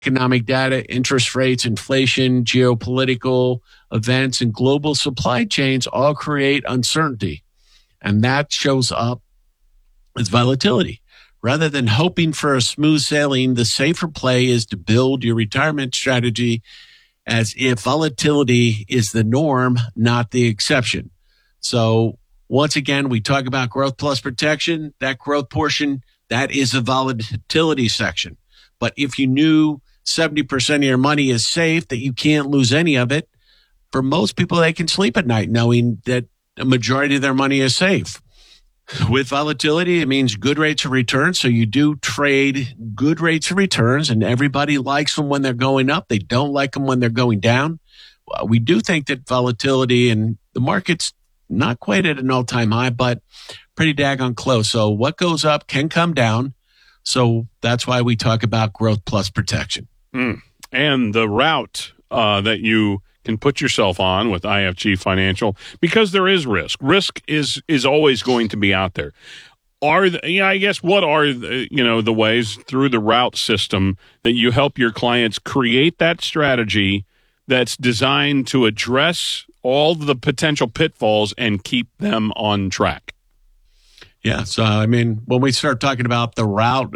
economic data, interest rates, inflation, geopolitical events, and global supply chains all create uncertainty. And that shows up as volatility. Rather than hoping for a smooth sailing, the safer play is to build your retirement strategy as if volatility is the norm, not the exception. So once again, we talk about growth plus protection. That growth portion, that is the volatility section. But if you knew 70% of your money is safe, that you can't lose any of it, for most people, they can sleep at night knowing that a majority of their money is safe. With volatility, it means good rates of return. So you do trade good rates of returns, and everybody likes them when they're going up. They don't like them when they're going down. We do think that volatility and the market's not quite at an all-time high, but pretty daggone close. So what goes up can come down. So that's why we talk about growth plus protection. And the route that you can put yourself on with IFG Financial, because there is risk. Risk is always going to be out there. I guess what are the ways through the route system that you help your clients create that strategy that's designed to address all the potential pitfalls and keep them on track? Yeah. So, I mean, when we start talking about the route,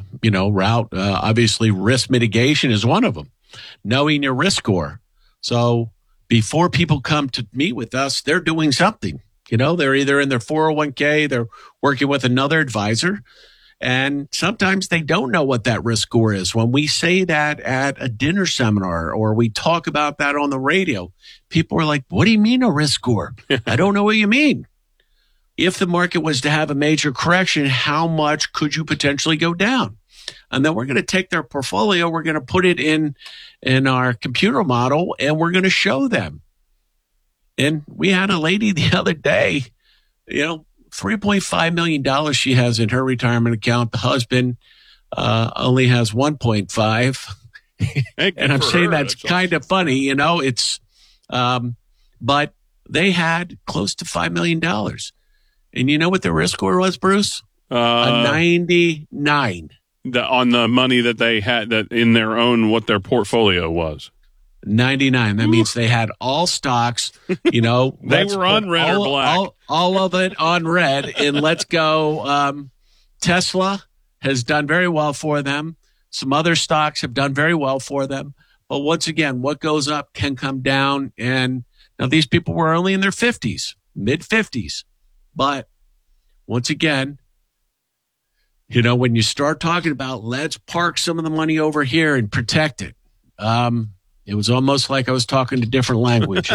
obviously risk mitigation is one of them. Knowing your risk score. So before people come to meet with us, they're doing something. They're either in their 401k, they're working with another advisor, and sometimes they don't know what that risk score is. When we say that at a dinner seminar or we talk about that on the radio, people are like, what do you mean a risk score? I don't know what you mean. If the market was to have a major correction, how much could you potentially go down? And then we're going to take their portfolio, we're going to put it in our computer model, and we're going to show them. And we had a lady the other day, $3.5 million she has in her retirement account. The husband only has 1.5. And I'm saying that's kind of funny, but they had close to $5 million. And you know what the risk score was, Bruce? A 99. On the money that they had that in their own, what their portfolio was. 99. That means they had all stocks, they were on red or black. All of it on red. And let's go. Tesla has done very well for them. Some other stocks have done very well for them. But once again, what goes up can come down. And now these people were only in their 50s, mid 50s. But once again, when you start talking about let's park some of the money over here and protect it, it was almost like I was talking a different language,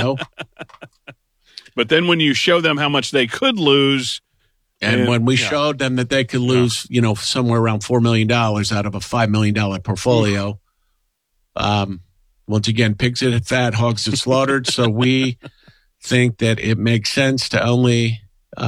But then when you show them how much they could lose. And when we showed them that they could lose, somewhere around $4 million out of a $5 million portfolio, once again, pigs that had fat, hogs that slaughtered. So we think that it makes sense to only,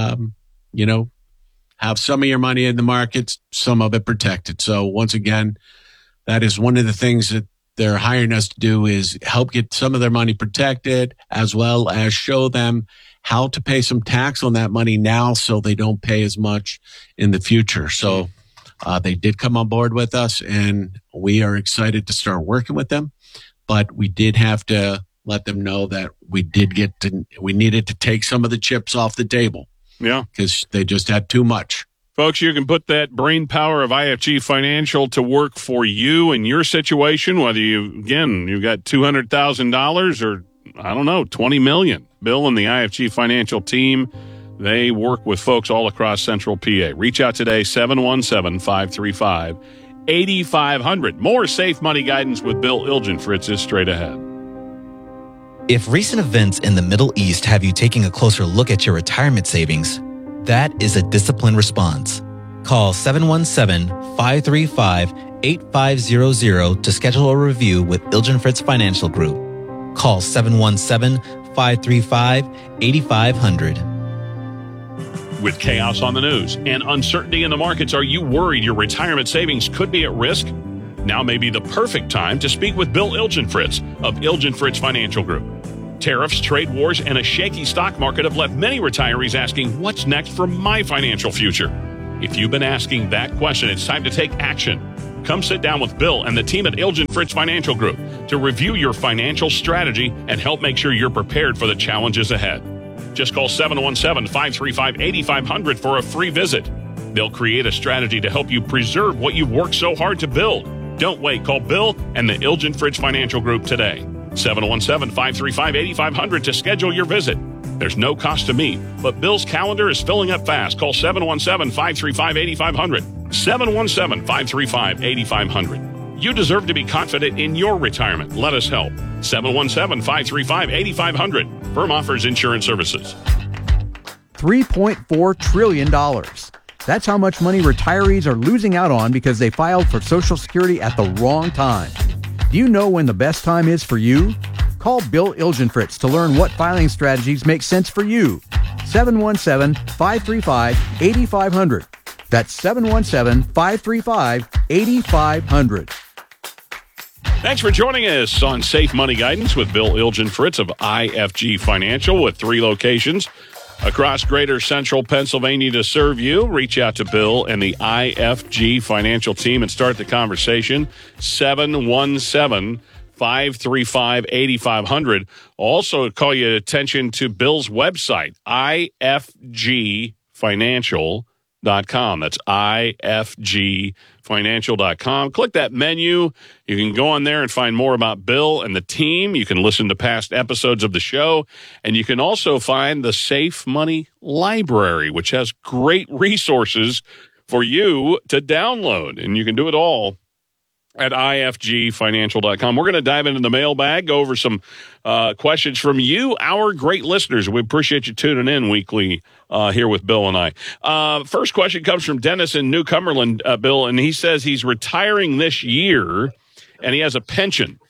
have some of your money in the markets, some of it protected. So once again, that is one of the things that they're hiring us to do, is help get some of their money protected, as well as show them how to pay some tax on that money now so they don't pay as much in the future. So they did come on board with us, and we are excited to start working with them. But we did have to let them know that we needed to take some of the chips off the table. Yeah. Because they just had too much. Folks, you can put that brain power of IFG Financial to work for you in your situation, whether you've got $200,000 or, $20 million. Bill and the IFG Financial team, they work with folks all across Central PA. Reach out today, 717-535-8500. More safe money guidance with Bill Ilgenfritz is straight ahead. If recent events in the Middle East have you taking a closer look at your retirement savings, that is a disciplined response. Call 717-535-8500 to schedule a review with Ilgenfritz Financial Group. Call 717-535-8500. With chaos on the news and uncertainty in the markets, are you worried your retirement savings could be at risk? Now may be the perfect time to speak with Bill Ilgenfritz of Ilgenfritz Financial Group. Tariffs, trade wars, and a shaky stock market have left many retirees asking, what's next for my financial future? If you've been asking that question, it's time to take action. Come sit down with Bill and the team at Ilgen Fritz Financial Group to review your financial strategy and help make sure you're prepared for the challenges ahead. Just call 717-535-8500 for a free visit. They'll create a strategy to help you preserve what you've worked so hard to build. Don't wait. Call Bill and the Ilgen Fritz Financial Group today. 717-535-8500 to schedule your visit. There's no cost to meet, but Bill's calendar is filling up fast. Call 717-535-8500. 717-535-8500. You deserve to be confident in your retirement. Let us help. 717-535-8500. Firm offers insurance services. $3.4 trillion. That's how much money retirees are losing out on because they filed for Social Security at the wrong time. Do you know when the best time is for you? Call Bill Ilgenfritz to learn what filing strategies make sense for you. 717-535-8500. That's 717-535-8500. Thanks for joining us on Safe Money Guidance with Bill Ilgenfritz of IFG Financial with 3 locations across greater central Pennsylvania to serve you. Reach out to Bill and the IFG Financial team and start the conversation. 717-535-8500. Also call your attention to Bill's website, ifgfinancial.com. That's ifgfinancial.com. Click that menu. You can go on there and find more about Bill and the team. You can listen to past episodes of the show. And you can also find the Safe Money Library, which has great resources for you to download. And you can do it all at ifgfinancial.com. We're going to dive into the mailbag, go over some questions from you, our great listeners. We appreciate you tuning in weekly here with Bill and I. First question comes from Dennis in New Cumberland, Bill, and he says he's retiring this year, and he has a pension.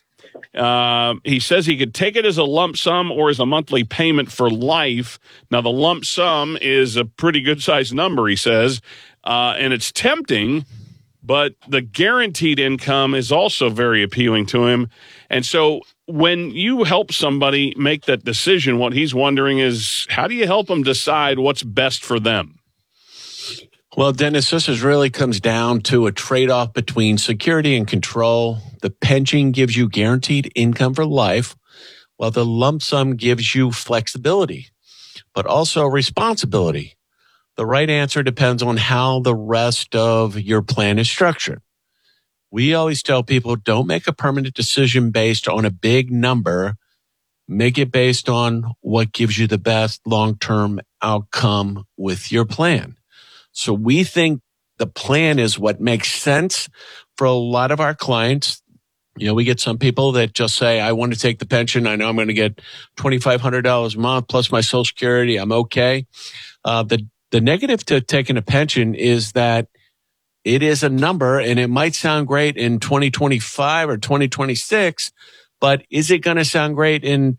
He says he could take it as a lump sum or as a monthly payment for life. Now, the lump sum is a pretty good-sized number, he says, and it's tempting, but the guaranteed income is also very appealing to him. And so when you help somebody make that decision, what he's wondering is, how do you help them decide what's best for them? Well, Dennis, this really comes down to a trade-off between security and control. The pension gives you guaranteed income for life, while the lump sum gives you flexibility, but also responsibility. The right answer depends on how the rest of your plan is structured. We always tell people, don't make a permanent decision based on a big number. Make it based on what gives you the best long-term outcome with your plan. So we think the plan is what makes sense for a lot of our clients. You know, we get some people that just say, I want to take the pension. I know I'm going to get $2,500 a month plus my Social Security. I'm okay. The negative to taking a pension is that it is a number and it might sound great in 2025 or 2026, but is it going to sound great in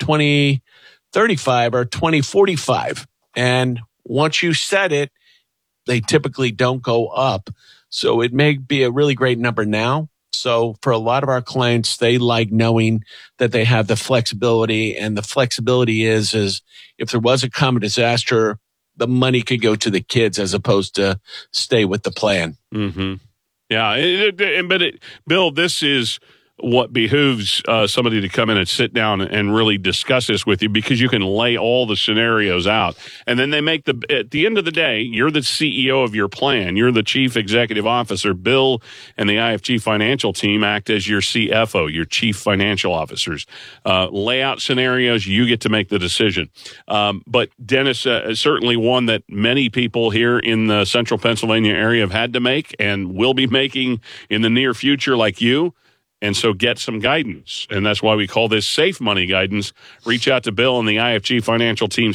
2035 or 2045? And once you set it, they typically don't go up. So it may be a really great number now. So for a lot of our clients, they like knowing that they have the flexibility, and the flexibility is if there was a common disaster, the money could go to the kids as opposed to stay with the plan. Mm-hmm. Yeah. Bill, this is what behooves somebody to come in and sit down and really discuss this with you, because you can lay all the scenarios out. And then they make at the end of the day, you're the CEO of your plan. You're the chief executive officer. Bill and the IFG financial team act as your CFO, your chief financial officers. Lay out scenarios. You get to make the decision. But Dennis, is certainly one that many people here in the central Pennsylvania area have had to make and will be making in the near future, like you. And so get some guidance. And that's why we call this Safe Money Guidance. Reach out to Bill and the IFG financial team,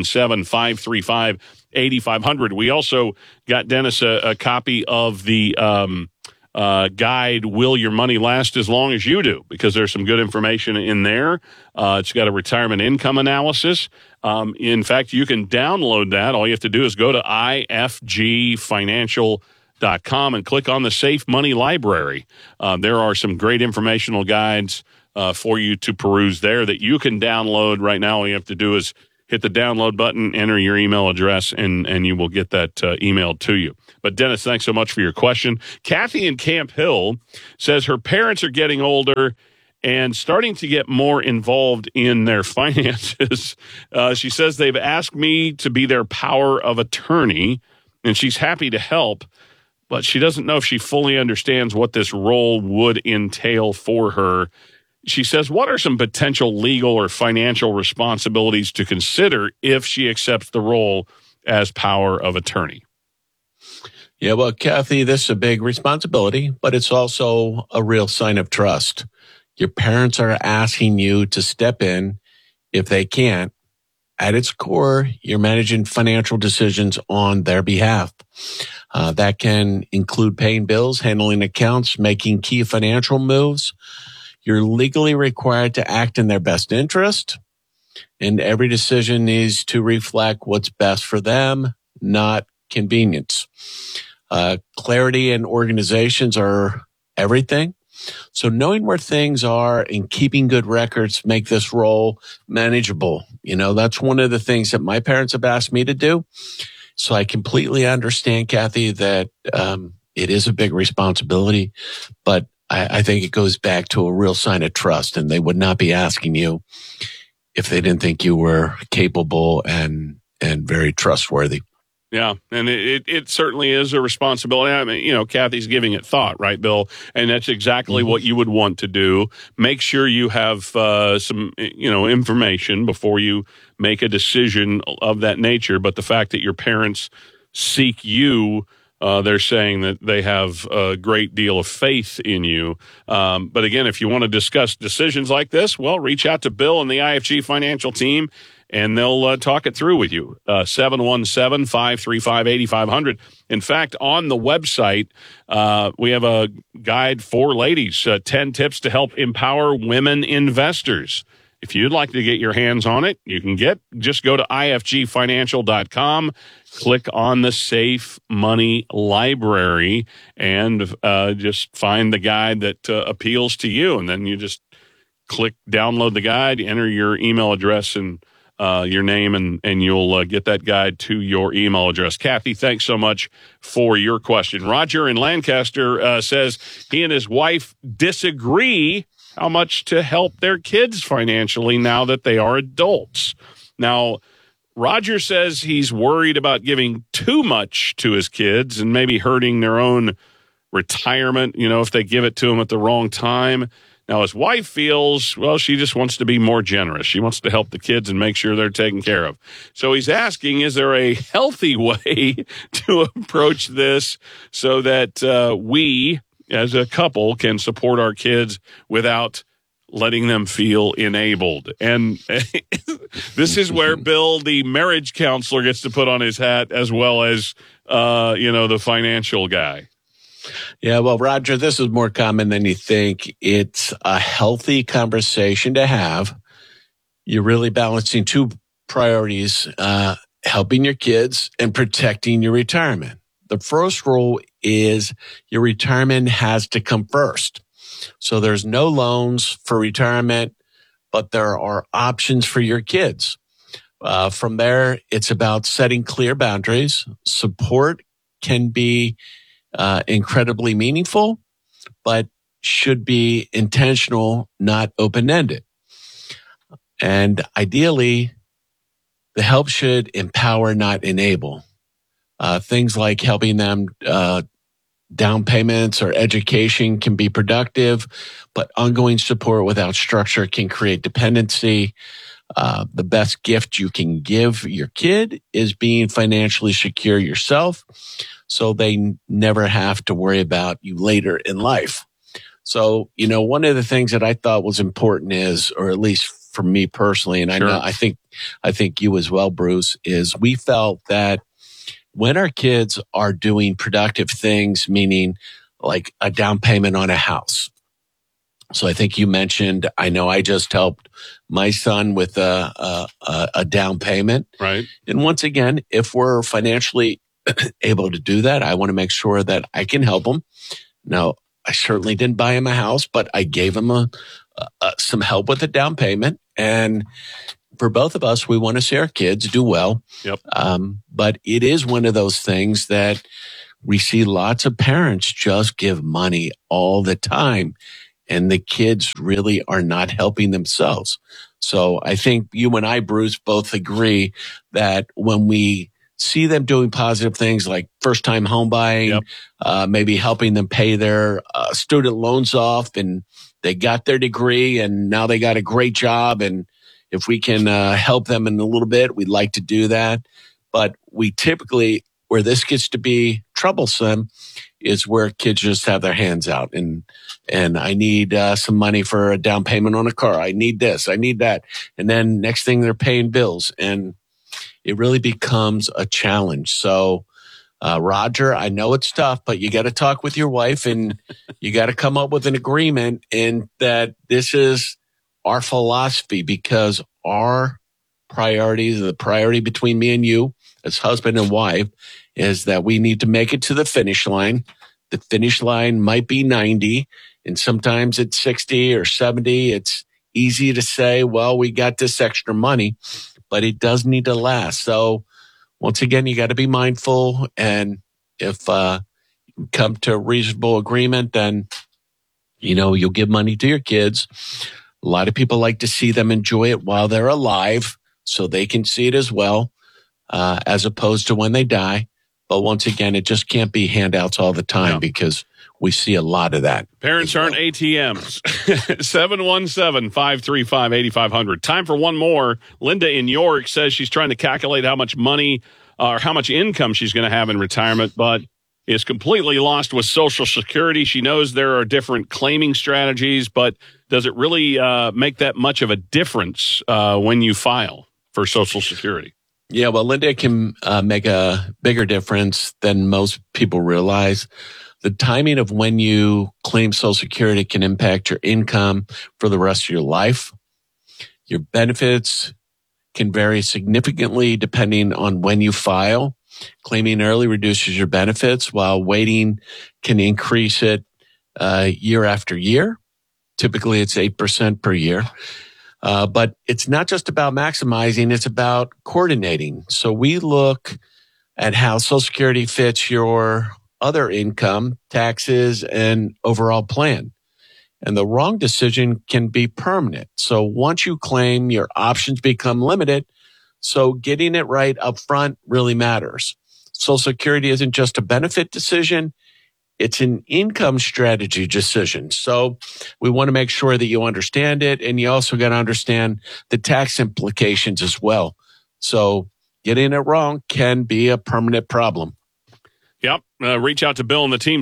717-535-8500. We also got Dennis a copy of the guide, Will Your Money Last As Long As You Do? Because there's some good information in there. It's got a retirement income analysis. In fact, you can download that. All you have to do is go to ifgfinancial.com and click on the Safe Money Library. There are some great informational guides for you to peruse there that you can download right now. All you have to do is hit the download button, enter your email address, and you will get that emailed to you. But Dennis, thanks so much for your question. Kathy in Camp Hill says her parents are getting older and starting to get more involved in their finances. She says they've asked me to be their power of attorney, and she's happy to help, but she doesn't know if she fully understands what this role would entail for her. She says, what are some potential legal or financial responsibilities to consider if she accepts the role as power of attorney? Yeah, well, Kathy, this is a big responsibility, but it's also a real sign of trust. Your parents are asking you to step in if they can't. At its core, you're managing financial decisions on their behalf. That can include paying bills, handling accounts, making key financial moves. You're legally required to act in their best interest, and every decision needs to reflect what's best for them, not convenience. Clarity and organizations are everything. So knowing where things are and keeping good records make this role manageable. That's one of the things that my parents have asked me to do. So I completely understand, Kathy, that it is a big responsibility, but I think it goes back to a real sign of trust, and they would not be asking you if they didn't think you were capable and very trustworthy. Yeah, and it certainly is a responsibility. I mean, Kathy's giving it thought, right, Bill? And that's exactly what you would want to do. Make sure you have some, information before you make a decision of that nature. But the fact that your parents seek you, they're saying that they have a great deal of faith in you. But again, if you want to discuss decisions like this, well, reach out to Bill and the IFG financial team, and they'll talk it through with you. 717-535-8500. In fact, on the website, we have a guide for ladies, 10 tips to help empower women investors. If you'd like to get your hands on it, you can just go to ifgfinancial.com, click on the Safe Money Library, and just find the guide that appeals to you. And then you just click download the guide, enter your email address and your name, and you'll get that guide to your email address. Kathy, thanks so much for your question. Roger in Lancaster says he and his wife disagree how much to help their kids financially now that they are adults. Now, Roger says he's worried about giving too much to his kids and maybe hurting their own retirement, if they give it to him at the wrong time. Now, his wife feels, well, she just wants to be more generous. She wants to help the kids and make sure they're taken care of. So he's asking, is there a healthy way to approach this so that we, as a couple, can support our kids without letting them feel enabled? And this is where Bill, the marriage counselor, gets to put on his hat, as well as, the financial guy. Yeah, well, Roger, this is more common than you think. It's a healthy conversation to have. You're really balancing two priorities, helping your kids and protecting your retirement. The first rule is your retirement has to come first. So there's no loans for retirement, but there are options for your kids. From there, it's about setting clear boundaries. Support can be incredibly meaningful, but should be intentional, not open-ended. And ideally, the help should empower, not enable. Things like helping them down payments or education can be productive, but ongoing support without structure can create dependency. The best gift you can give your kid is being financially secure yourself, so they never have to worry about you later in life. So, one of the things that I thought was important is, or at least for me personally, and Sure. I think you as well, Bruce, is we felt that when our kids are doing productive things, meaning like a down payment on a house. So I think you mentioned, I know I just helped my son with a down payment. Right. And once again, if we're financially able to do that, I want to make sure that I can help him. Now, I certainly didn't buy him a house, but I gave him some help with the down payment. And for both of us, we want to see our kids do well. Yep. But it is one of those things that we see lots of parents just give money all the time, and the kids really are not helping themselves. So I think you and I, Bruce, both agree that when we see them doing positive things like first-time home buying, maybe helping them pay their student loans off, and they got their degree and now they got a great job, and if we can help them in a little bit, we'd like to do that. But we typically, where this gets to be troublesome, is where kids just have their hands out and I need some money for a down payment on a car. I need this. I need that. And then next thing they're paying bills, and it really becomes a challenge. So, Roger, I know it's tough, but you got to talk with your wife and you got to come up with an agreement, and that this is our philosophy, because our priorities, the priority between me and you as husband and wife, is that we need to make it to the finish line. The finish line might be 90, and sometimes it's 60 or 70. It's easy to say, well, we got this extra money, but it does need to last. So once again, you got to be mindful. And if you come to a reasonable agreement, then, you'll give money to your kids. A lot of people like to see them enjoy it while they're alive so they can see it as well, as opposed to when they die. But once again, it just can't be handouts all the time, because we see a lot of that. Parents aren't ATMs. 717-535-8500. Time for one more. Linda in York says she's trying to calculate how much money or how much income she's going to have in retirement, but is completely lost with Social Security. She knows there are different claiming strategies, but does it really make that much of a difference when you file for Social Security? Yeah, well, Linda, can make a bigger difference than most people realize. The timing of when you claim Social Security can impact your income for the rest of your life. Your benefits can vary significantly depending on when you file. Claiming early reduces your benefits, while waiting can increase it year after year. Typically, it's 8% per year. But it's not just about maximizing, it's about coordinating. So we look at how Social Security fits your other income, taxes, and overall plan. And the wrong decision can be permanent. So once you claim, your options become limited. So getting it right up front really matters. Social Security isn't just a benefit decision. It's an income strategy decision. So we want to make sure that you understand it, and you also got to understand the tax implications as well. So getting it wrong can be a permanent problem. Yep. Reach out to Bill and the team,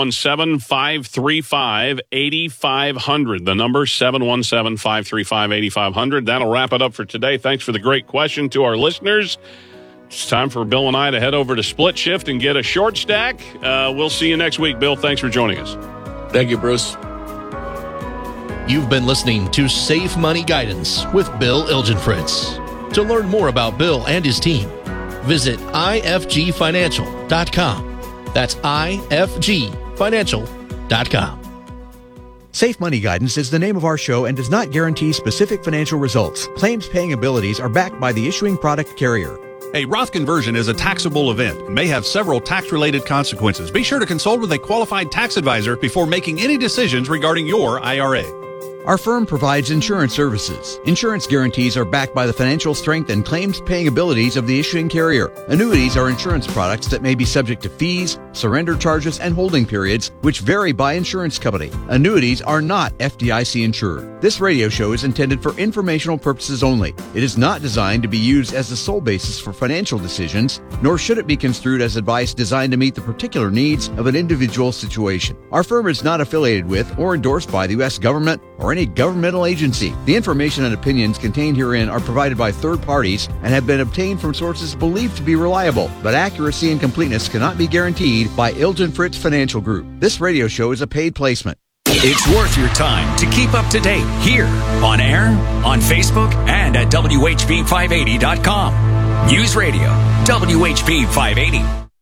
717-535-8500. The number, 717-535-8500. That'll wrap it up for today. Thanks for the great question to our listeners. It's time for Bill and I to head over to Split Shift and get a short stack. We'll see you next week. Bill, thanks for joining us. Thank you, Bruce. You've been listening to Safe Money Guidance with Bill Ilgenfritz. To learn more about Bill and his team, visit ifgfinancial.com. That's ifgfinancial.com. Safe Money Guidance is the name of our show and does not guarantee specific financial results. Claims paying abilities are backed by the issuing product carrier. A Roth conversion is a taxable event and may have several tax-related consequences. Be sure to consult with a qualified tax advisor before making any decisions regarding your IRA. Our firm provides insurance services. Insurance guarantees are backed by the financial strength and claims-paying abilities of the issuing carrier. Annuities are insurance products that may be subject to fees, surrender charges, and holding periods, which vary by insurance company. Annuities are not FDIC insured. This radio show is intended for informational purposes only. It is not designed to be used as the sole basis for financial decisions, nor should it be construed as advice designed to meet the particular needs of an individual situation. Our firm is not affiliated with or endorsed by the U.S. government or any governmental agency. The information and opinions contained herein are provided by third parties and have been obtained from sources believed to be reliable, but accuracy and completeness cannot be guaranteed by Ilgenfritz Financial Group. This radio show is a paid placement. It's worth your time to keep up to date here, on air, on Facebook, and at WHP580.com. News Radio, WHP 580.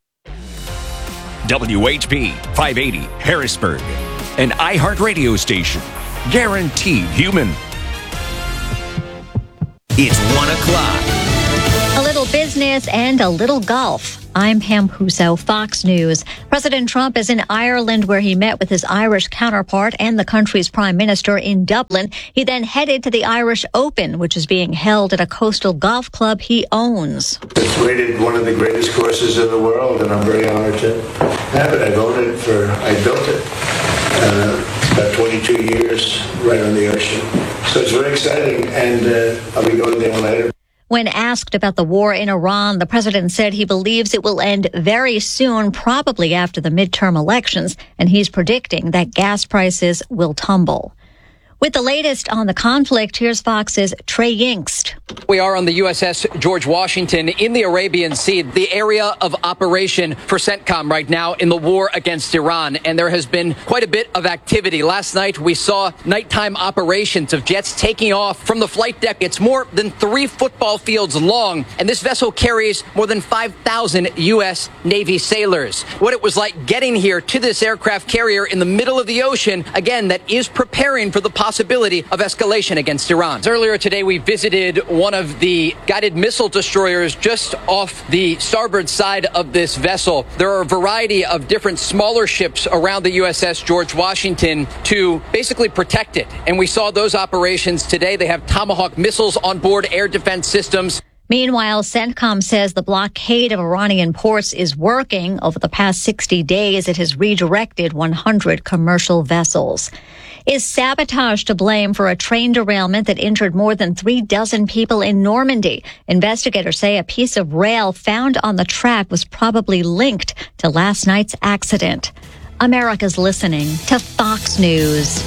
WHP 580, Harrisburg, an iHeart radio station. Guaranteed human. It's 1 o'clock. A little business and a little golf. I'm Pam Puso, Fox News. President Trump is in Ireland, where he met with his Irish counterpart and the country's prime minister in Dublin. He then headed to the Irish Open, which is being held at a coastal golf club he owns. It's rated one of the greatest courses in the world, and I'm very honored to have it. I built it about 22 years right on the ocean. So it's very exciting, and I'll be going there later. When asked about the war in Iran, the president said he believes it will end very soon, probably after the midterm elections, and he's predicting that gas prices will tumble. With the latest on the conflict, here's Fox's Trey Yingst. We are on the USS George Washington in the Arabian Sea, the area of operation for CENTCOM right now in the war against Iran. And there has been quite a bit of activity. Last night, we saw nighttime operations of jets taking off from the flight deck. It's more than 3 football fields long, and this vessel carries more than 5,000 U.S. Navy sailors. What it was like getting here to this aircraft carrier in the middle of the ocean, again, that is preparing for the possibility of escalation against Iran. Earlier today, we visited one of the guided missile destroyers just off the starboard side of this vessel. There are a variety of different smaller ships around the USS George Washington to basically protect it. And we saw those operations today. They have Tomahawk missiles on board, air defense systems. Meanwhile, CENTCOM says the blockade of Iranian ports is working. Over the past 60 days, it has redirected 100 commercial vessels. Is sabotage to blame for a train derailment that injured more than 36 people in Normandy? Investigators say a piece of rail found on the track was probably linked to last night's accident. America's listening to Fox News.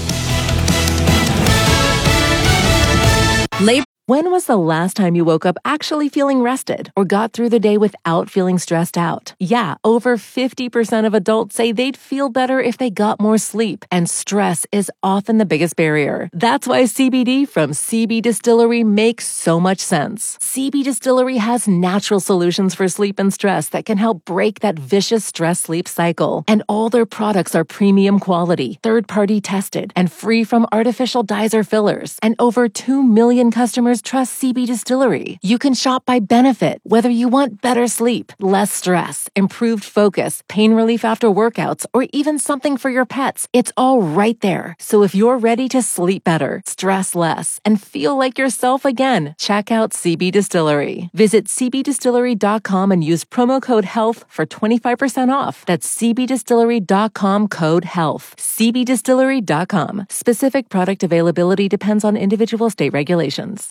When was the last time you woke up actually feeling rested or got through the day without feeling stressed out? Yeah, over 50% of adults say they'd feel better if they got more sleep, and stress is often the biggest barrier. That's why CBD from CB Distillery makes so much sense. CB Distillery has natural solutions for sleep and stress that can help break that vicious stress-sleep cycle. And all their products are premium quality, third-party tested, and free from artificial dyes or fillers. And over 2 million customers trust CB Distillery. You can shop by benefit, whether you want better sleep, less stress, improved focus, pain relief after workouts, or even something for your pets. It's all right there. So if you're ready to sleep better, stress less, and feel like yourself again, check out CB Distillery. Visit cbdistillery.com and use promo code HEALTH for 25% off. That's cbdistillery.com, code HEALTH. cbdistillery.com. Specific product availability depends on individual state regulations.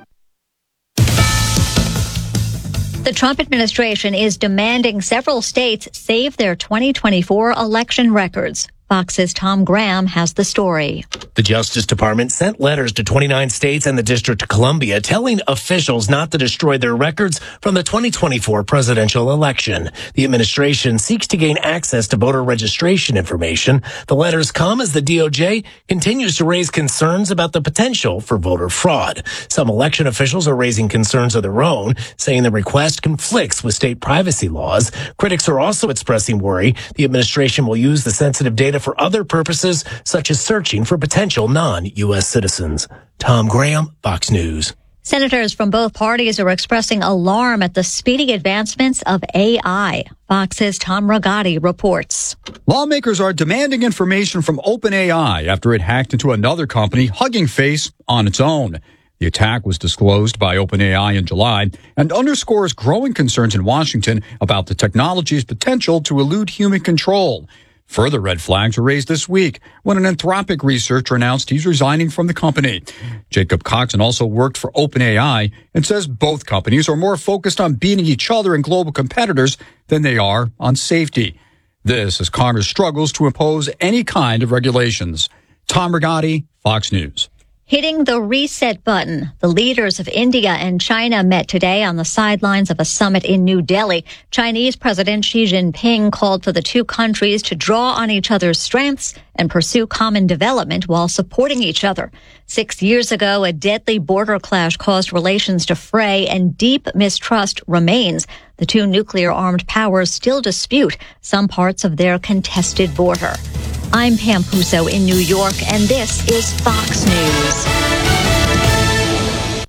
The Trump administration is demanding several states save their 2024 election records. Fox's Tom Graham has the story. The Justice Department sent letters to 29 states and the District of Columbia telling officials not to destroy their records from the 2024 presidential election. The administration seeks to gain access to voter registration information. The letters come as the DOJ continues to raise concerns about the potential for voter fraud. Some election officials are raising concerns of their own, saying the request conflicts with state privacy laws. Critics are also expressing worry the administration will use the sensitive data for other purposes, such as searching for potential non-U.S. citizens. Tom Graham, Fox News. Senators from both parties are expressing alarm at the speedy advancements of AI. Fox's Tom Ragati reports. Lawmakers are demanding information from OpenAI after it hacked into another company, Hugging Face, on its own. The attack was disclosed by OpenAI in July and underscores growing concerns in Washington about the technology's potential to elude human control. Further red flags were raised this week when an Anthropic researcher announced he's resigning from the company. Jacob Coxon also worked for OpenAI and says both companies are more focused on beating each other and global competitors than they are on safety. This as Congress struggles to impose any kind of regulations. Tom Ragati, Fox News. Hitting the reset button. The leaders of India and China met today on the sidelines of a summit in New Delhi. Chinese President Xi Jinping called for the two countries to draw on each other's strengths and pursue common development while supporting each other. 6 years ago, a deadly border clash caused relations to fray, and deep mistrust remains. The two nuclear-armed powers still dispute some parts of their contested border. I'm Pam Puso in New York, and this is Fox News.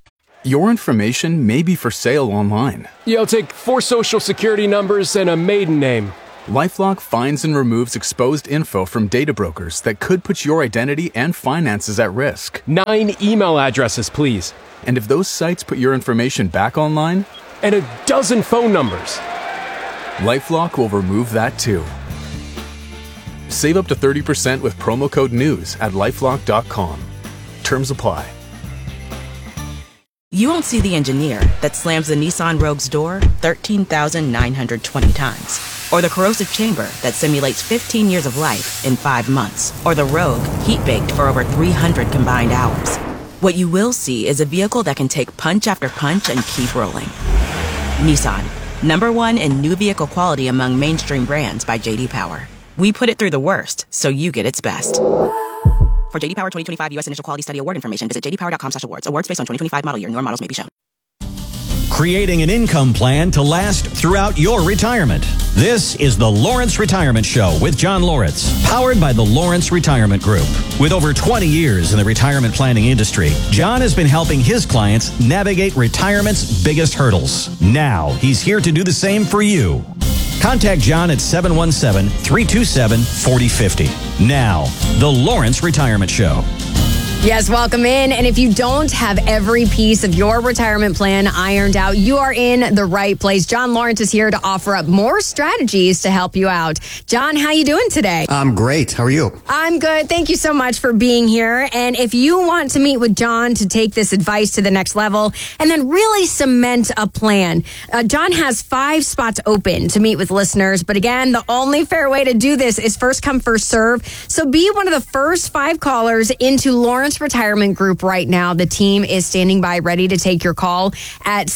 Your information may be for sale online. Yeah, I'll take 4 social security numbers and a maiden name. LifeLock finds and removes exposed info from data brokers that could put your identity and finances at risk. 9 email addresses, please. And if those sites put your information back online? And a dozen phone numbers. LifeLock will remove that too. Save up to 30% with promo code NEWS at LifeLock.com. Terms apply. You won't see the engineer that slams the Nissan Rogue's door 13,920 times. Or the corrosive chamber that simulates 15 years of life in 5 months. Or the Rogue heat-baked for over 300 combined hours. What you will see is a vehicle that can take punch after punch and keep rolling. Nissan, #1 in new vehicle quality among mainstream brands by J.D. Power. We put it through the worst, so you get its best. For J.D. Power 2025 U.S. Initial Quality Study Award information, visit jdpower.com/awards. Awards based on 2025 model year. Newer models may be shown. Creating an income plan to last throughout your retirement. This is the Lawrence Retirement Show with John Lawrence, powered by the Lawrence Retirement Group. With over 20 years in the retirement planning industry, John has been helping his clients navigate retirement's biggest hurdles. Now, he's here to do the same for you. Contact John at 717-327-4050. Now, the Lawrence Retirement Show. Yes, welcome in. And if you don't have every piece of your retirement plan ironed out, you are in the right place. John Lawrence is here to offer up more strategies to help you out. John, how you doing today? I'm great. How are you? I'm good. Thank you so much for being here. And if you want to meet with John to take this advice to the next level and then really cement a plan, John has 5 spots open to meet with listeners. But again, the only fair way to do this is first come, first serve. So be one of the first 5 callers into Lawrence Retirement Group right now. The team is standing by ready to take your call at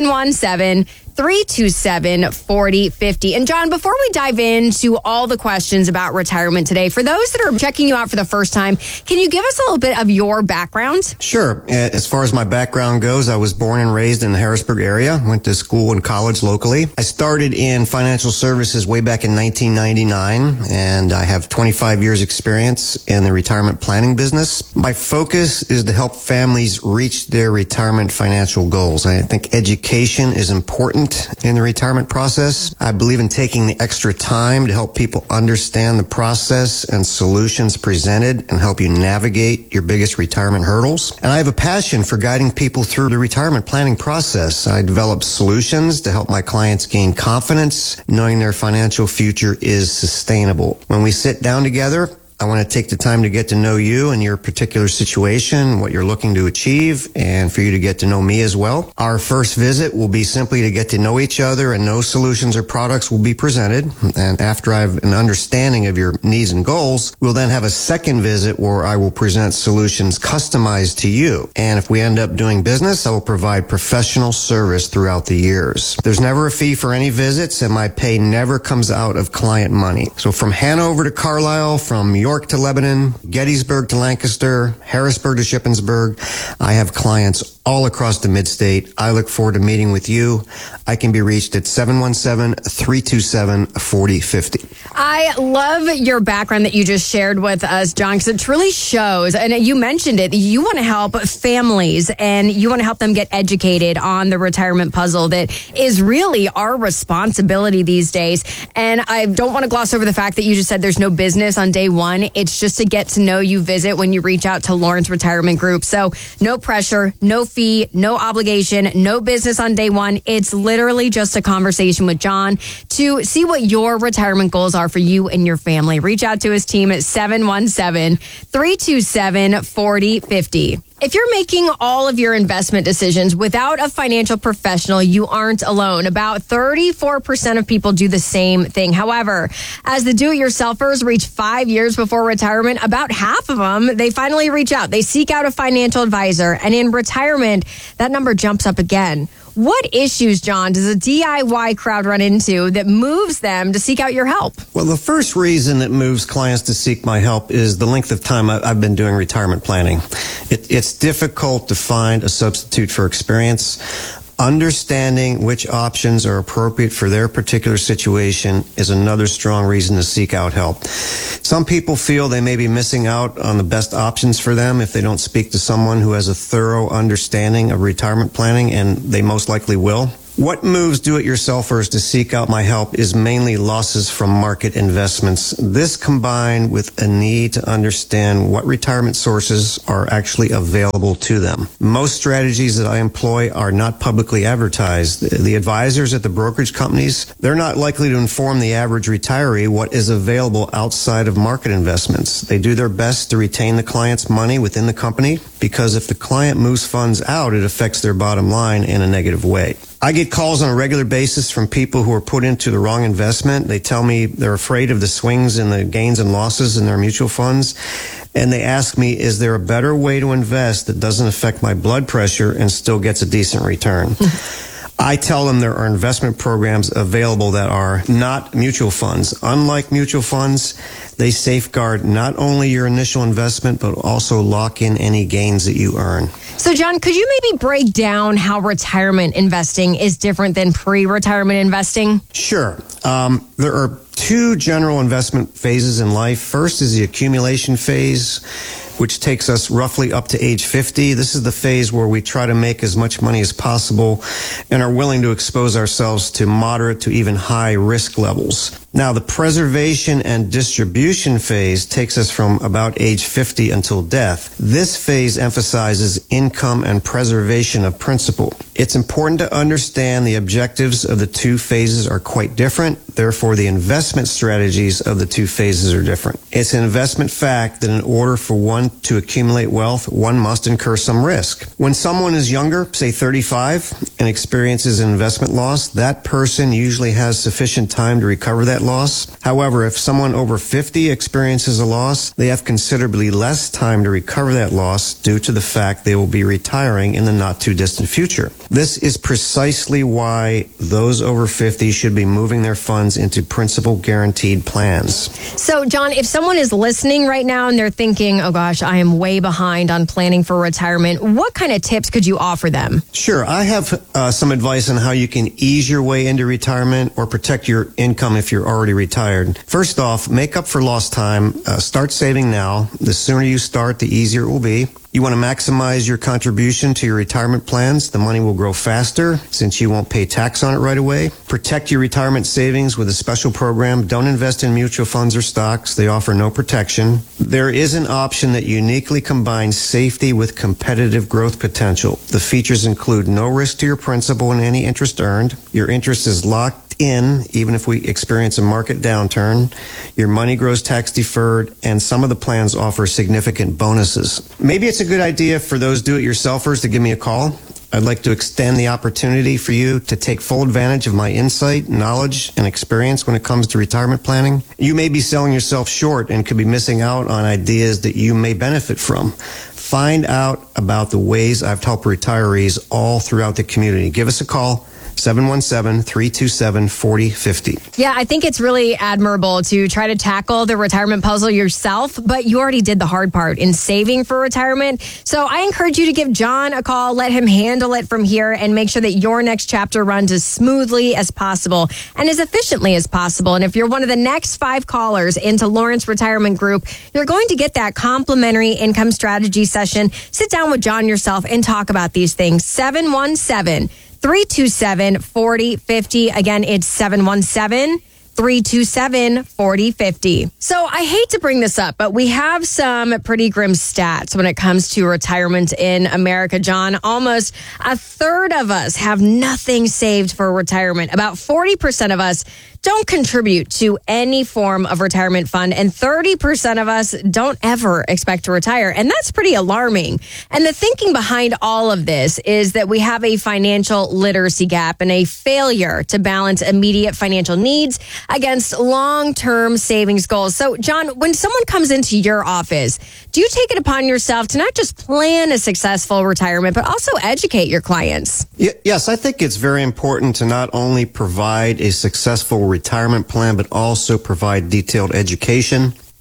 717-327-4050. And John, before we dive into all the questions about retirement today, for those that are checking you out for the first time, can you give us a little bit of your background? Sure. As far as my background goes, I was born and raised in the Harrisburg area, went to school and college locally. I started in financial services way back in 1999, and I have 25 years experience in the retirement planning business. My focus is to help families reach their retirement financial goals. I think education is important in the retirement process. I believe in taking the extra time to help people understand the process and solutions presented and help you navigate your biggest retirement hurdles. And I have a passion for guiding people through the retirement planning process. I develop solutions to help my clients gain confidence, knowing their financial future is sustainable. When we sit down together, I want to take the time to get to know you and your particular situation, what you're looking to achieve, and for you to get to know me as well. Our first visit will be simply to get to know each other, and no solutions or products will be presented. And after I have an understanding of your needs and goals, we'll then have a second visit where I will present solutions customized to you. And if we end up doing business, I will provide professional service throughout the years. There's never a fee for any visits, and my pay never comes out of client money. So from Hanover to Carlisle, from York to Lebanon, Gettysburg to Lancaster, Harrisburg to Shippensburg, I have clients all across the mid-state. I look forward to meeting with you. I can be reached at 717-327-4050. I love your background that you just shared with us, John, because it truly shows, and you mentioned it, you want to help families and you want to help them get educated on the retirement puzzle that is really our responsibility these days. And I don't want to gloss over the fact that you just said there's no business on day one. It's just a get to know you visit when you reach out to Lawrence Retirement Group. So no pressure, no fee, no obligation, no business on day one. It's literally just a conversation with John to see what your retirement goals are for you and your family. Reach out to his team at 717-327-4050. If you're making all of your investment decisions without a financial professional, you aren't alone. About 34% of people do the same thing. However, as the do-it-yourselfers reach 5 years before retirement, about half of them, they finally reach out. They seek out a financial advisor. And in retirement, that number jumps up again. What issues, John, does a DIY crowd run into that moves them to seek out your help? Well, the first reason that moves clients to seek my help is the length of time I've been doing retirement planning. It's difficult to find a substitute for experience. Understanding which options are appropriate for their particular situation is another strong reason to seek out help. Some people feel they may be missing out on the best options for them if they don't speak to someone who has a thorough understanding of retirement planning, and they most likely will. What moves do-it-yourselfers to seek out my help is mainly losses from market investments. This combined with a need to understand what retirement sources are actually available to them. Most strategies that I employ are not publicly advertised. The advisors at the brokerage companies, they're not likely to inform the average retiree what is available outside of market investments. They do their best to retain the client's money within the company, because if the client moves funds out, it affects their bottom line in a negative way. I get calls on a regular basis from people who are put into the wrong investment. They tell me they're afraid of the swings and the gains and losses in their mutual funds. And they ask me, is there a better way to invest that doesn't affect my blood pressure and still gets a decent return? I tell them there are investment programs available that are not mutual funds. Unlike mutual funds, they safeguard not only your initial investment, but also lock in any gains that you earn. So, John, could you maybe break down how retirement investing is different than pre-retirement investing? Sure. There are two general investment phases in life. First is the accumulation phase, which takes us roughly up to age 50. This is the phase where we try to make as much money as possible and are willing to expose ourselves to moderate to even high risk levels. Now, the preservation and distribution phase takes us from about age 50 until death. This phase emphasizes income and preservation of principal. It's important to understand the objectives of the two phases are quite different. Therefore, the investment strategies of the two phases are different. It's an investment fact that in order for one to accumulate wealth, one must incur some risk. When someone is younger, say 35, and experiences an investment loss, that person usually has sufficient time to recover that loss. However, if someone over 50 experiences a loss, they have considerably less time to recover that loss due to the fact they will be retiring in the not too distant future. This is precisely why those over 50 should be moving their funds into principal guaranteed plans. So, John, if someone is listening right now and they're thinking, oh gosh, I am way behind on planning for retirement, what kind of tips could you offer them? Sure. I have some advice on how you can ease your way into retirement or protect your income if you're already retired. First off, make up for lost time. Start saving now. The sooner you start, the easier it will be. You want to maximize your contribution to your retirement plans. The money will grow faster since you won't pay tax on it right away. Protect your retirement savings with a special program. Don't invest in mutual funds or stocks. They offer no protection. There is an option that uniquely combines safety with competitive growth potential. The features include no risk to your principal and any interest earned. Your interest is locked in, even if we experience a market downturn. Your money grows tax deferred, and some of the plans offer significant bonuses. Maybe it's a good idea for those do-it-yourselfers to give me a call. I'd like to extend the opportunity for you to take full advantage of my insight, knowledge, and experience when it comes to retirement planning. You may be selling yourself short and could be missing out on ideas that you may benefit from. Find out about the ways I've helped retirees all throughout the community. Give us a call. 717-327-4050. Yeah, I think it's really admirable to try to tackle the retirement puzzle yourself, but you already did the hard part in saving for retirement. So I encourage you to give John a call, let him handle it from here, and make sure that your next chapter runs as smoothly as possible and as efficiently as possible. And if you're one of the next 5 callers into Lawrence Retirement Group, you're going to get that complimentary income strategy session. Sit down with John yourself and talk about these things. 717-327-4050. Again, it's 717-327-4050. So I hate to bring this up, but we have some pretty grim stats when it comes to retirement in America, John. Almost a third of us have nothing saved for retirement. About 40% of us don't contribute to any form of retirement fund, and 30% of us don't ever expect to retire. And that's pretty alarming. And the thinking behind all of this is that we have a financial literacy gap and a failure to balance immediate financial needs against long-term savings goals. So, John, when someone comes into your office, do you take it upon yourself to not just plan a successful retirement, but also educate your clients? Yes, I think it's very important to not only provide a successful retirement plan, but also provide detailed education.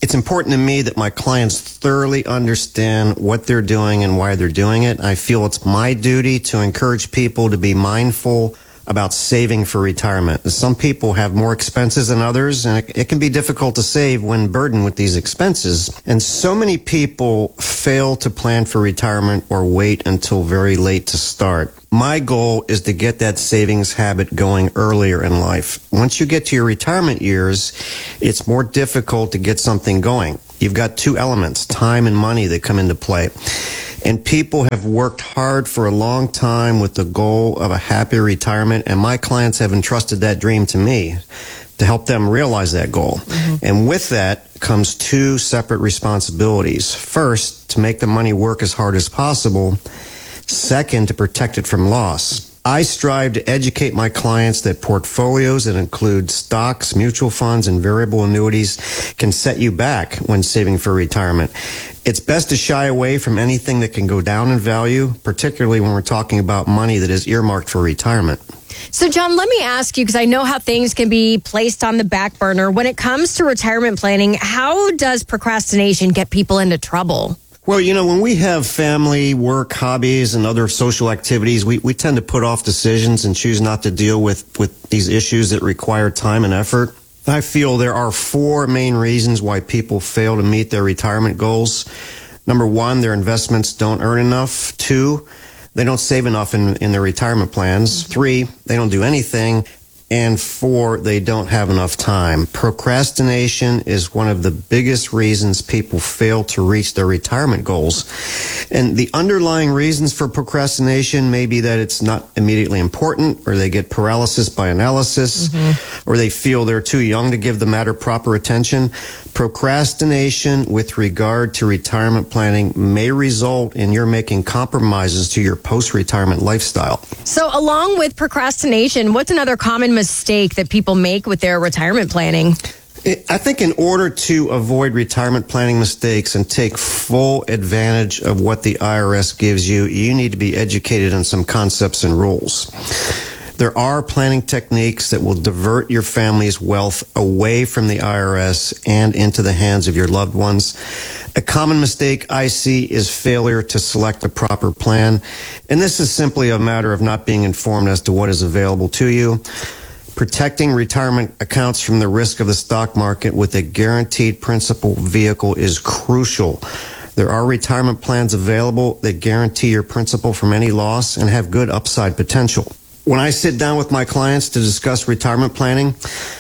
It's important to me that my clients thoroughly understand what they're doing and why they're doing it. I feel it's my duty to encourage people to be mindful about saving for retirement. Some people have more expenses than others, and it can be difficult to save when burdened with these expenses. And so many people fail to plan for retirement or wait until very late to start. My goal is to get that savings habit going earlier in life. Once you get to your retirement years, it's more difficult to get something going. You've got two elements, time and money, that come into play. And people have worked hard for a long time with the goal of a happy retirement, and my clients have entrusted that dream to me to help them realize that goal. And with that comes two separate responsibilities. First, to make the money work as hard as possible. Second, to protect it from loss. I strive to educate my clients that portfolios that include stocks, mutual funds, and variable annuities can set you back when saving for retirement. It's best to shy away from anything that can go down in value, particularly when we're talking about money that is earmarked for retirement. So, John, let me ask you, because I know how things can be placed on the back burner. When it comes to retirement planning, how does procrastination get people into trouble? Well, when we have family, work, hobbies, and other social activities, we tend to put off decisions and choose not to deal with these issues that require time and effort. I feel there are four main reasons why people fail to meet their retirement goals. Number one, their investments don't earn enough. Two, they don't save enough in their retirement plans. Three, they don't do anything. And four, they don't have enough time. Procrastination is one of the biggest reasons people fail to reach their retirement goals. And the underlying reasons for procrastination may be that it's not immediately important, or they get paralysis by analysis, or they feel they're too young to give the matter proper attention. Procrastination with regard to retirement planning may result in your making compromises to your post-retirement lifestyle. So along with procrastination, what's another common mistake that people make with their retirement planning? I think in order to avoid retirement planning mistakes and take full advantage of what the IRS gives you, you need to be educated on some concepts and rules. There are planning techniques that will divert your family's wealth away from the IRS and into the hands of your loved ones. A common mistake I see is failure to select a proper plan, and this is simply a matter of not being informed as to what is available to you. Protecting retirement accounts from the risk of the stock market with a guaranteed principal vehicle is crucial. There are retirement plans available that guarantee your principal from any loss and have good upside potential. When I sit down with my clients to discuss retirement planning,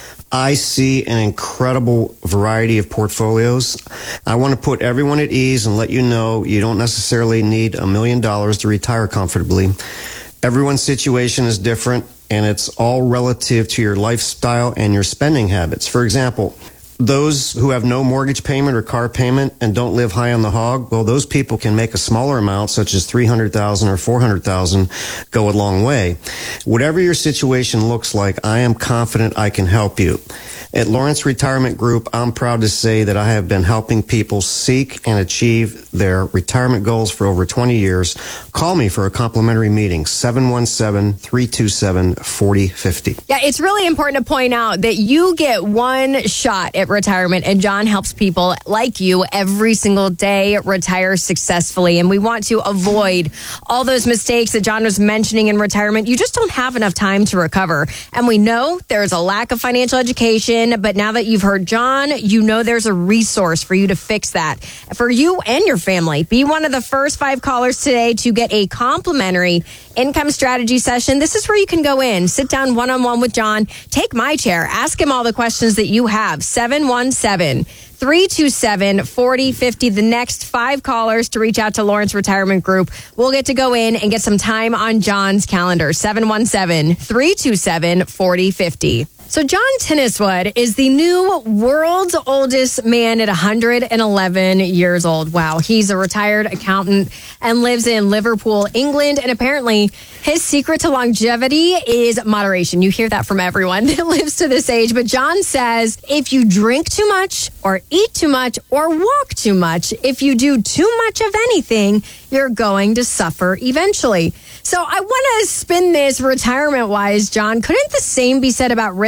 I see an incredible variety of portfolios. I want to put everyone at ease and let you know you don't necessarily need $1 million to retire comfortably. Everyone's situation is different, and it's all relative to your lifestyle and your spending habits. For example, those who have no mortgage payment or car payment and don't live high on the hog, well, those people can make a smaller amount, such as $300,000 or $400,000, go a long way. Whatever your situation looks like, I am confident I can help you. At Lawrence Retirement Group, I'm proud to say that I have been helping people seek and achieve their retirement goals for over 20 years. Call me for a complimentary meeting, 717-327-4050. Yeah, it's really important to point out that you get one shot at retirement, and John helps people like you every single day retire successfully. And we want to avoid all those mistakes that John was mentioning in retirement. You just don't have enough time to recover. And we know there's a lack of financial education, but now that you've heard John, you know there's a resource for you to fix that for you and your family. Be one of the first 5 callers today to get a complimentary income strategy session. This is where you can go in, sit down one-on-one with John, take my chair, ask him all the questions that you have. 717-327-4050. The next 5 callers to reach out to Lawrence Retirement Group will get to go in and get some time on John's calendar. 717-327-4050. So John Tenniswood is the new world's oldest man at 111 years old. Wow. He's a retired accountant and lives in Liverpool, England. And apparently his secret to longevity is moderation. You hear that from everyone that lives to this age. But John says if you drink too much or eat too much or walk too much, if you do too much of anything, you're going to suffer eventually. So I want to spin this retirement-wise, John. Couldn't the same be said about risk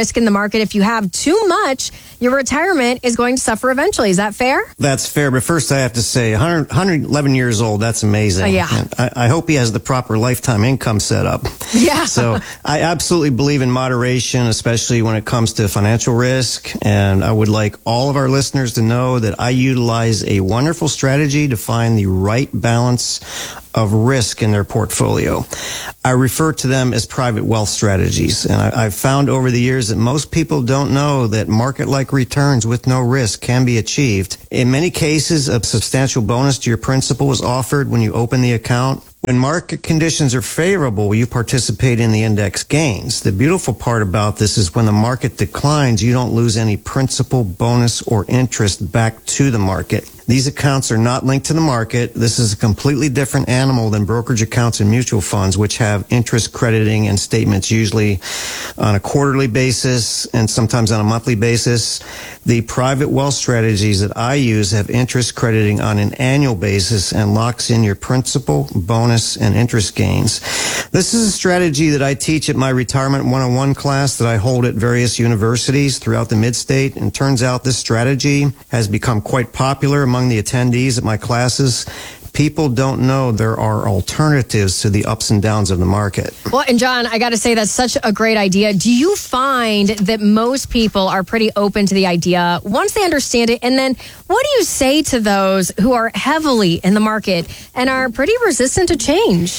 risk in the market. If you have too much, your retirement is going to suffer eventually. Is that fair? That's fair. But first, I have to say, 111 years old, that's amazing. Yeah. And I hope he has the proper lifetime income set up. Yeah. So I absolutely believe in moderation, especially when it comes to financial risk. And I would like all of our listeners to know that I utilize a wonderful strategy to find the right balance of risk in their portfolio. I refer to them as private wealth strategies. And I've found over the years that most people don't know that market-like returns with no risk can be achieved. In many cases, a substantial bonus to your principal is offered when you open the account. When market conditions are favorable, you participate in the index gains. The beautiful part about this is when the market declines, you don't lose any principal, bonus, or interest back to the market. These accounts are not linked to the market. This is a completely different animal than brokerage accounts and mutual funds, which have interest crediting and statements usually on a quarterly basis and sometimes on a monthly basis. The private wealth strategies that I use have interest crediting on an annual basis and locks in your principal, bonus, and interest gains. This is a strategy that I teach at my Retirement 101 class that I hold at various universities throughout the mid-state. And turns out this strategy has become quite popular among the attendees at my classes. People don't know there are alternatives to the ups and downs of the market. Well, and John, I got to say that's such a great idea. Do you find that most people are pretty open to the idea once they understand it? And then what do you say to those who are heavily in the market and are pretty resistant to change?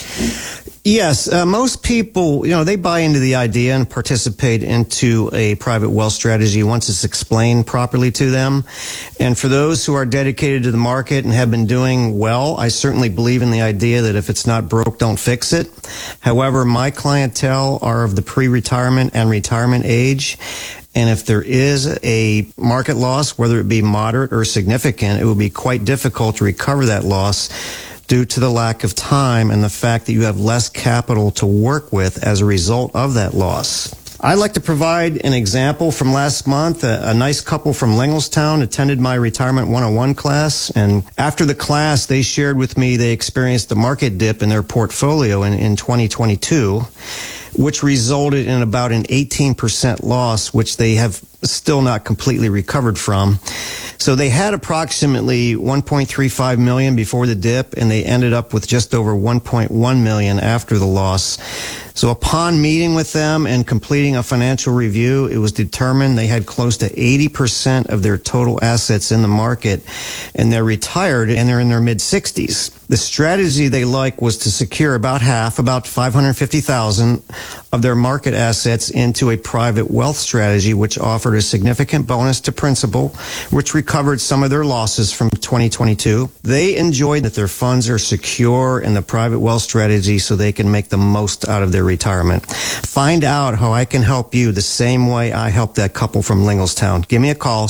Yes, most people, they buy into the idea and participate into a private wealth strategy once it's explained properly to them. And for those who are dedicated to the market and have been doing well, I certainly believe in the idea that if it's not broke, don't fix it. However, my clientele are of the pre-retirement and retirement age. And if there is a market loss, whether it be moderate or significant, it will be quite difficult to recover that loss due to the lack of time and the fact that you have less capital to work with as a result of that loss. I'd like to provide an example from last month. A nice couple from Linglestown attended my Retirement 101 class, and after the class, they shared with me they experienced a market dip in their portfolio in 2022, which resulted in about an 18% loss, which they have still not completely recovered from. So they had approximately $1.35 million before the dip, and they ended up with just over $1.1 million after the loss. So upon meeting with them and completing a financial review, it was determined they had close to 80% of their total assets in the market, and they're retired and they're in their mid-60s. The strategy they liked was to secure about half, about $550,000 of their market assets into a private wealth strategy, which offered a significant bonus to principal, which recovered some of their losses from 2022. They enjoyed that their funds are secure in the private wealth strategy so they can make the most out of their retirement. Find out how I can help you the same way I helped that couple from Linglestown. Give me a call,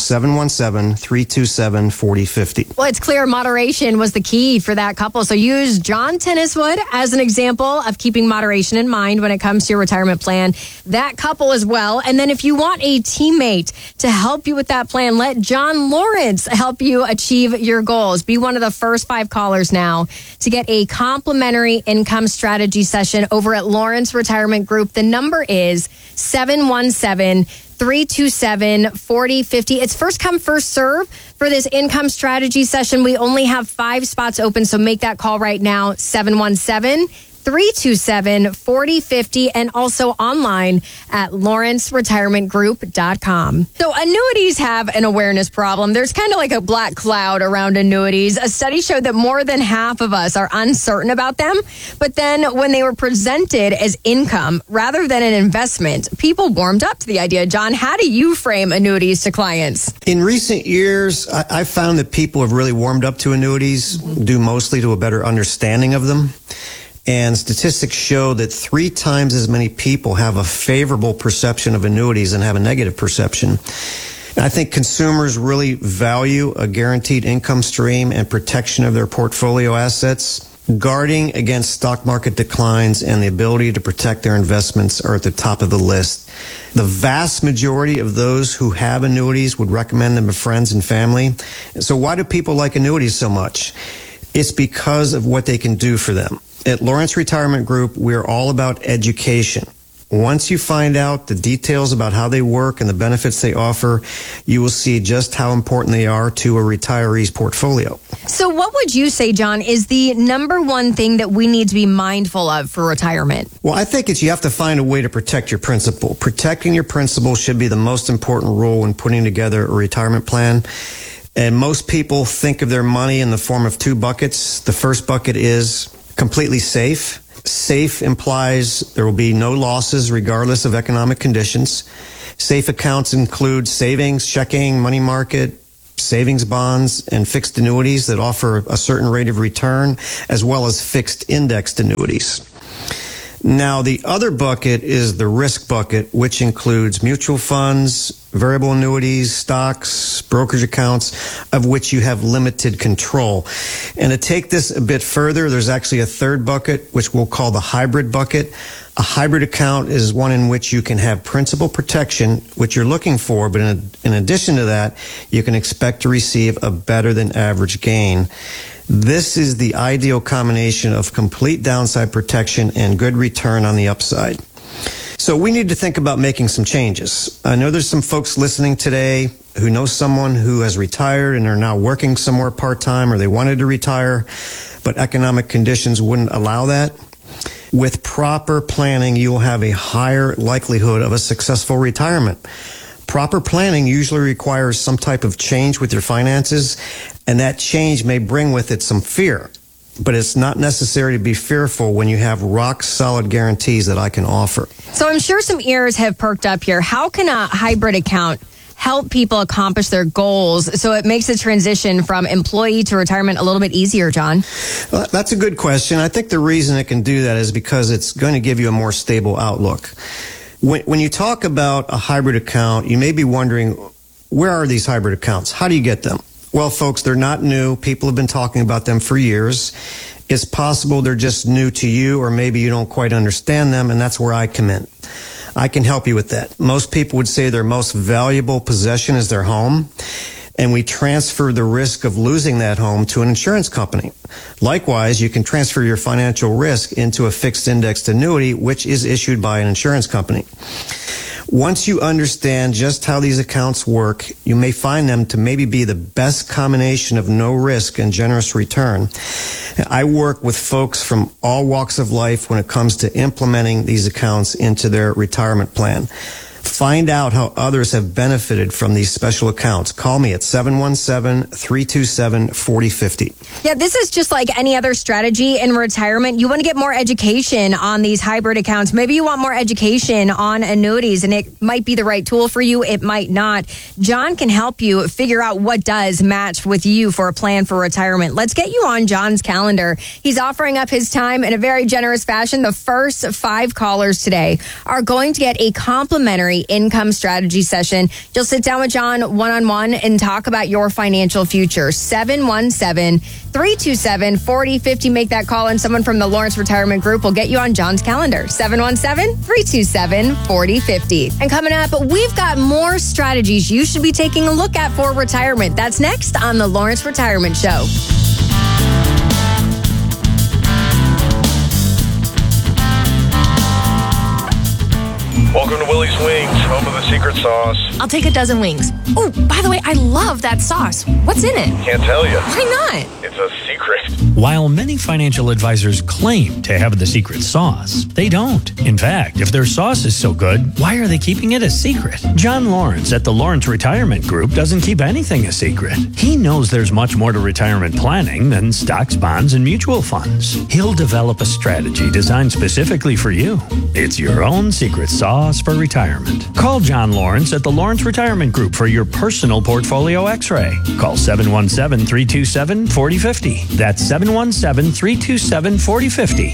717-327-4050. Well, it's clear moderation was the key for that couple. So use John Tenniswood as an example of keeping moderation in mind when it comes to your retirement plan. That couple as well. And then if you want a teammate to help you with that plan, let John Lawrence help you achieve your goals. Be one of the first 5 callers now to get a complimentary income strategy session over at Lawrence Retirement Group. The number is 717-327-4050. It's first come, first serve for this income strategy session. We only have 5 spots open, so make that call right now, 717-327-4050, and also online at lawrenceretirementgroup.com. So annuities have an awareness problem. There's kind of like a black cloud around annuities. A study showed that more than half of us are uncertain about them. But then when they were presented as income rather than an investment, people warmed up to the idea. John, how do you frame annuities to clients? In recent years, I found that people have really warmed up to annuities, due mostly to a better understanding of them. And statistics show that 3 times as many people have a favorable perception of annuities than have a negative perception. And I think consumers really value a guaranteed income stream and protection of their portfolio assets. Guarding against stock market declines and the ability to protect their investments are at the top of the list. The vast majority of those who have annuities would recommend them to friends and family. So why do people like annuities so much? It's because of what they can do for them. At Lawrence Retirement Group, we're all about education. Once you find out the details about how they work and the benefits they offer, you will see just how important they are to a retiree's portfolio. So what would you say, John, is the number one thing that we need to be mindful of for retirement? Well, I think you have to find a way to protect your principal. Protecting your principal should be the most important role in putting together a retirement plan. And most people think of their money in the form of two buckets. The first bucket is completely safe. Safe implies there will be no losses regardless of economic conditions. Safe accounts include savings, checking, money market, savings bonds, and fixed annuities that offer a certain rate of return, as well as fixed indexed annuities. Now, the other bucket is the risk bucket, which includes mutual funds, variable annuities, stocks, brokerage accounts, of which you have limited control. And to take this a bit further, there's actually a third bucket, which we'll call the hybrid bucket. A hybrid account is one in which you can have principal protection, which you're looking for, but in addition to that, you can expect to receive a better than average gain. This is the ideal combination of complete downside protection and good return on the upside. So we need to think about making some changes. I know there's some folks listening today who know someone who has retired and are now working somewhere part-time, or they wanted to retire, but economic conditions wouldn't allow that. With proper planning, you will have a higher likelihood of a successful retirement. Proper planning usually requires some type of change with your finances, and that change may bring with it some fear. But it's not necessary to be fearful when you have rock-solid guarantees that I can offer. So I'm sure some ears have perked up here. How can a hybrid account help people accomplish their goals so it makes the transition from employee to retirement a little bit easier, John? Well, that's a good question. I think the reason it can do that is because it's going to give you a more stable outlook. When you talk about a hybrid account, you may be wondering, where are these hybrid accounts? How do you get them? Well, folks, they're not new. People have been talking about them for years. It's possible they're just new to you, or maybe you don't quite understand them, and that's where I come in. I can help you with that. Most people would say their most valuable possession is their home, and we transfer the risk of losing that home to an insurance company. Likewise, you can transfer your financial risk into a fixed indexed annuity, which is issued by an insurance company. Once you understand just how these accounts work, you may find them to maybe be the best combination of no risk and generous return. I work with folks from all walks of life when it comes to implementing these accounts into their retirement plan. Find out how others have benefited from these special accounts. Call me at 717-327-4050. Yeah, this is just like any other strategy in retirement. You want to get more education on these hybrid accounts. Maybe you want more education on annuities, and it might be the right tool for you. It might not. John can help you figure out what does match with you for a plan for retirement. Let's get you on John's calendar. He's offering up his time in a very generous fashion. The first 5 callers today are going to get a complimentary income strategy session. You'll sit down with John one-on-one and talk about your financial future. 717-327-4050. Make that call, and someone from the Lawrence Retirement Group will get you on John's calendar. 717-327-4050. And coming up, we've got more strategies you should be taking a look at for retirement. That's next on the Lawrence Retirement Show. Welcome to Willie's Wings, home of the secret sauce. I'll take a dozen wings. Oh, by the way, I love that sauce. What's in it? Can't tell you. Why not? It's a secret. While many financial advisors claim to have the secret sauce, they don't. In fact, if their sauce is so good, why are they keeping it a secret? John Lawrence at the Lawrence Retirement Group doesn't keep anything a secret. He knows there's much more to retirement planning than stocks, bonds, and mutual funds. He'll develop a strategy designed specifically for you. It's your own secret sauce for retirement. Call John Lawrence at the Lawrence Retirement Group for your personal portfolio x-ray. Call 717-327-4050. That's 717-327-4050.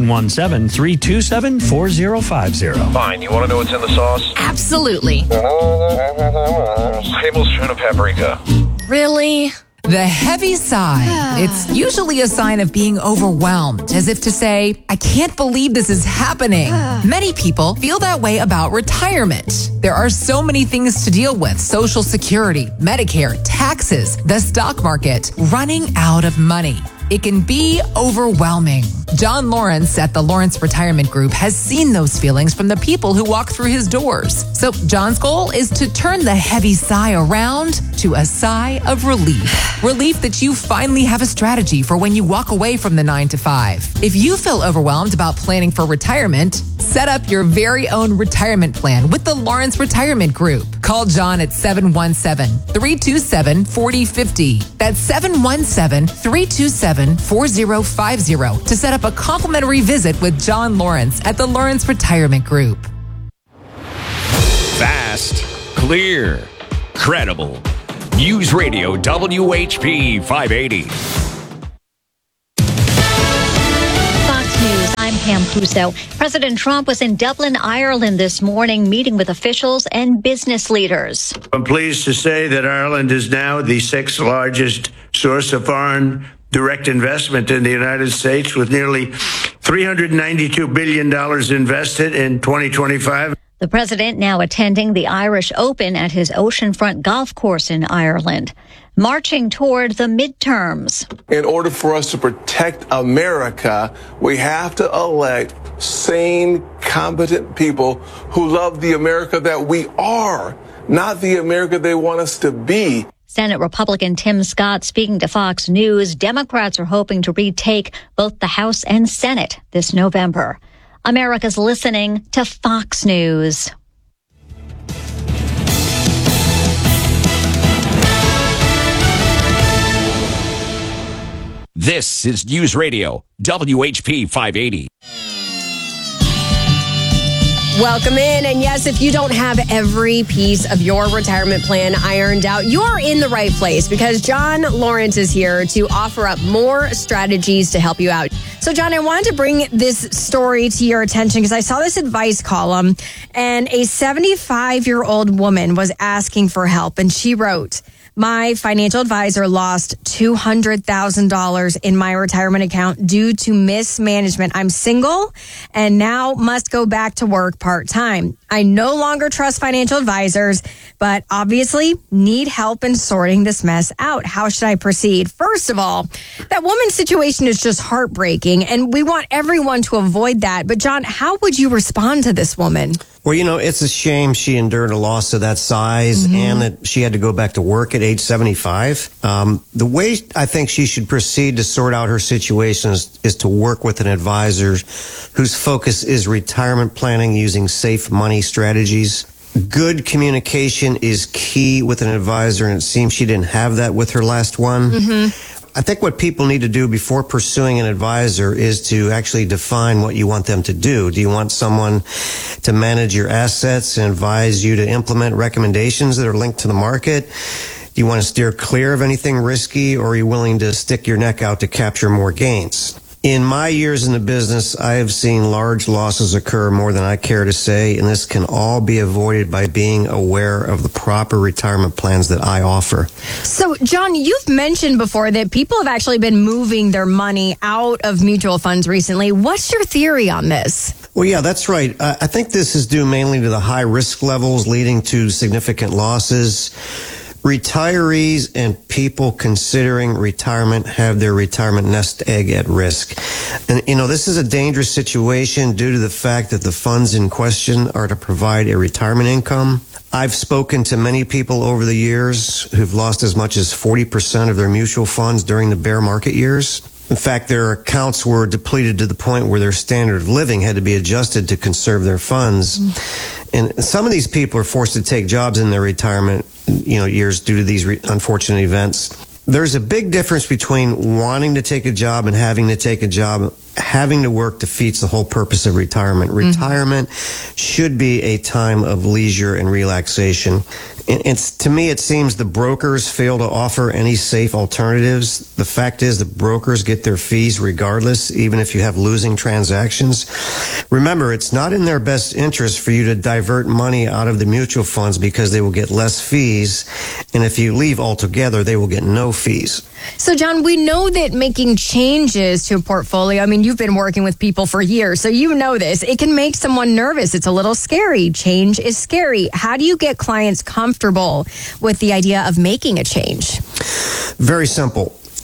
717-327-4050. Fine, you want to know what's in the sauce? Absolutely. Tablespoon of paprika. Really? The heavy sigh. It's usually a sign of being overwhelmed, as if to say, I can't believe this is happening. Many people feel that way about retirement. There are so many things to deal with: Social Security, Medicare, taxes, the stock market, running out of money. it can be overwhelming. John Lawrence at the Lawrence Retirement Group has seen those feelings from the people who walk through his doors. So John's goal is to turn the heavy sigh around to a sigh of relief. Relief that you finally have a strategy for when you walk away from the 9 to 5. If you feel overwhelmed about planning for retirement, set up your very own retirement plan with the Lawrence Retirement Group. Call John at 717-327-4050. That's 717-327-4050 to set up a complimentary visit with John Lawrence at the Lawrence Retirement Group. Fast, clear, credible. News Radio WHP 580. Fox News, I'm Pam Puso. President Trump was in Dublin, Ireland this morning, meeting with officials and business leaders. I'm pleased to say that Ireland is now the 6th largest source of foreign direct investment in the United States, with nearly $392 billion invested in 2025. The president now attending the Irish Open at his oceanfront golf course in Ireland, marching toward the midterms. In order for us to protect America, we have to elect sane, competent people who love the America that we are, not the America they want us to be. Senate Republican Tim Scott speaking to Fox News. Democrats are hoping to retake both the House and Senate this November. America's listening to Fox News. This is News Radio WHP 580. Welcome in. And yes, if you don't have every piece of your retirement plan ironed out, you're in the right place, because John Lawrence is here to offer up more strategies to help you out. So, John, I wanted to bring this story to your attention because I saw this advice column, and a 75-year-old woman was asking for help, and she wrote, "My financial advisor lost $200,000 in my retirement account due to mismanagement. I'm single and now must go back to work part-time. I no longer trust financial advisors, but obviously need help in sorting this mess out. How should I proceed?" First of all, that woman's situation is just heartbreaking, and we want everyone to avoid that. But John, how would you respond to this woman? Well, you know, it's a shame she endured a loss of that size and that she had to go back to work at age 75. The way I think she should proceed to sort out her situation is to work with an advisor whose focus is retirement planning using safe money strategies. Good communication is key with an advisor, and it seems she didn't have that with her last one. I think what people need to do before pursuing an advisor is to actually define what you want them to do. Do you want someone to manage your assets and advise you to implement recommendations that are linked to the market? Do you want to steer clear of anything risky, or are you willing to stick your neck out to capture more gains? In my years in the business, I have seen large losses occur more than I care to say, and this can all be avoided by being aware of the proper retirement plans that I offer. So, John, you've mentioned before that people have actually been moving their money out of mutual funds recently. What's your theory on this? Well, yeah, that's right. I think this is due mainly to the high risk levels leading to significant losses. Retirees and people considering retirement have their retirement nest egg at risk. And, you know, this is a dangerous situation due to the fact that the funds in question are to provide a retirement income. I've spoken to many people over the years who've lost as much as 40% of their mutual funds during the bear market years. In fact, their accounts were depleted to the point where their standard of living had to be adjusted to conserve their funds. And some of these people are forced to take jobs in their retirement, years due to these unfortunate events. There's a big difference between wanting to take a job and having to take a job. Having to work defeats the whole purpose of retirement. Retirement should be a time of leisure and relaxation. To me, it seems the brokers fail to offer any safe alternatives. The fact is the brokers get their fees regardless, even if you have losing transactions. Remember, it's not in their best interest for you to divert money out of the mutual funds because they will get less fees. And if you leave altogether, they will get no fees. So, John, we know that making changes to a portfolio, I mean, you've been working with people for years, so you know this. It can make someone nervous. It's a little scary. Change is scary. How do you get clients comfortable with the idea of making a change? Very simple.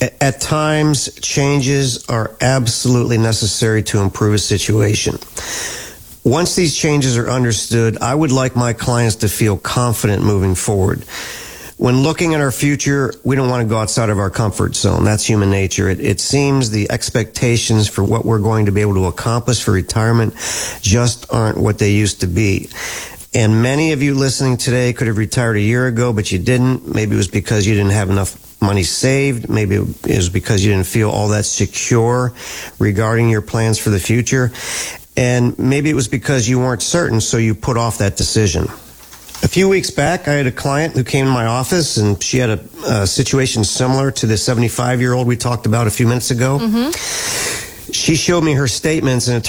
At times, changes are absolutely necessary to improve a situation. Once these changes are understood, I would like my clients to feel confident moving forward. When looking at our future, we don't want to go outside of our comfort zone. That's human nature. It seems the expectations for what we're going to be able to accomplish for retirement just aren't what they used to be. And many of you listening today could have retired a year ago, but you didn't. Maybe it was because you didn't have enough money saved. Maybe it was because you didn't feel all that secure regarding your plans for the future. And maybe it was because you weren't certain, so you put off that decision. A few weeks back, I had a client who came to my office, and she had a situation similar to the 75-year-old we talked about a few minutes ago. She showed me her statements, and it